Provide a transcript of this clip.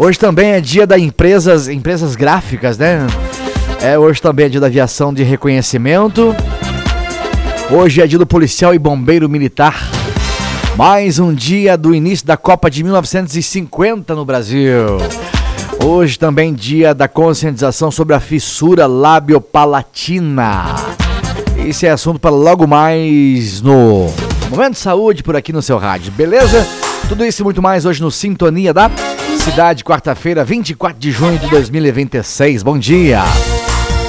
Hoje também é dia da empresas gráficas, né? Hoje também é dia da aviação de reconhecimento. Hoje é dia do policial e bombeiro militar. Mais um dia do início da Copa de 1950 no Brasil. Hoje também dia da conscientização sobre a fissura labiopalatina. Esse é assunto para logo mais no Momento de Saúde por aqui no seu rádio, beleza? Tudo isso e muito mais hoje no Sintonia da Cidade, quarta-feira, 24 de junho de 2026. Bom dia!